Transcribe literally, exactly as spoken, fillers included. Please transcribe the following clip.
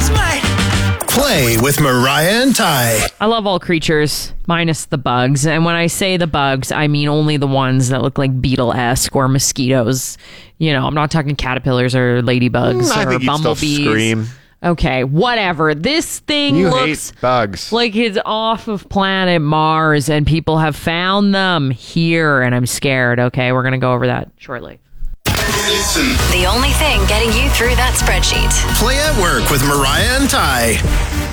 Play with Mariah and Ty. I love all creatures, minus the bugs. And when I say the bugs, I mean only the ones that look like beetle-esque or mosquitoes. You know, I'm not talking caterpillars or ladybugs Mm, I or think you'd still bumblebees. scream. Okay, whatever. This thing You looks hate bugs. like it's off of planet Mars and people have found them here and I'm scared. Okay, we're going to go over that shortly. The only thing getting you through that spreadsheet. Play at work with Mariah and Ty.